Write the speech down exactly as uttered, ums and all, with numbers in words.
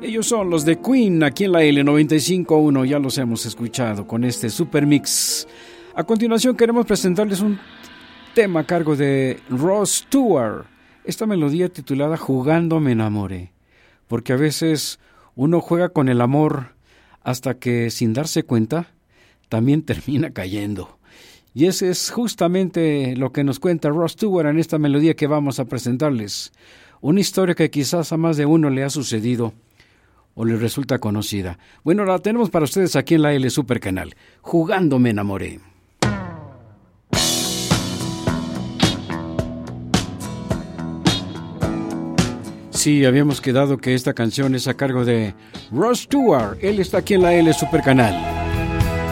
Ellos son los de Queen, aquí en la L noventa y cinco punto uno, ya los hemos escuchado con este super mix. A continuación queremos presentarles un tema a cargo de Rod Stewart, esta melodía titulada Jugando me enamoré, porque a veces uno juega con el amor hasta que sin darse cuenta también termina cayendo. Y ese es justamente lo que nos cuenta Rod Stewart en esta melodía que vamos a presentarles. Una historia que quizás a más de uno le ha sucedido o le resulta conocida. Bueno, la tenemos para ustedes aquí en la L Super Canal. Jugando me enamoré. Sí, habíamos quedado que esta canción es a cargo de Rod Stewart. Él está aquí en la L Super Canal.